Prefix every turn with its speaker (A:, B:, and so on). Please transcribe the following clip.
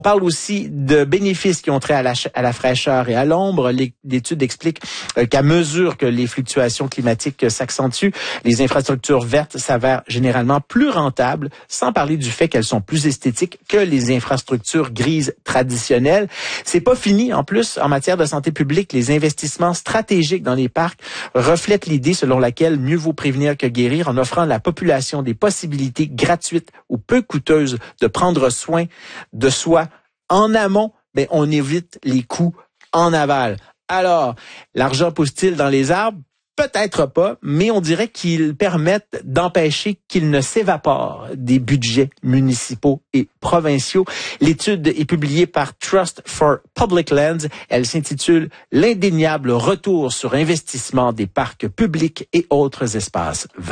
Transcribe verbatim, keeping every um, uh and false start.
A: On parle aussi de bénéfices qui ont trait à la, à la fraîcheur et à l'ombre. L'étude explique qu'à mesure que les fluctuations climatiques s'accentuent, les infrastructures vertes s'avèrent généralement plus rentables, sans parler du fait qu'elles sont plus esthétiques que les infrastructures grises traditionnelles. C'est pas fini. En plus, en matière de santé publique, les investissements stratégiques dans les parcs reflètent l'idée selon laquelle mieux vaut prévenir que guérir, en offrant à la population des possibilités gratuites ou peu coûteuses de prendre soin de soi en amont. Ben, on évite les coûts en aval. Alors, l'argent pousse-t-il dans les arbres? Peut-être pas, mais on dirait qu'ils permettent d'empêcher qu'ils ne s'évaporent des budgets municipaux et provinciaux. L'étude est publiée par Trust for Public Lands. Elle s'intitule « L'indéniable retour sur investissement des parcs publics et autres espaces verts ».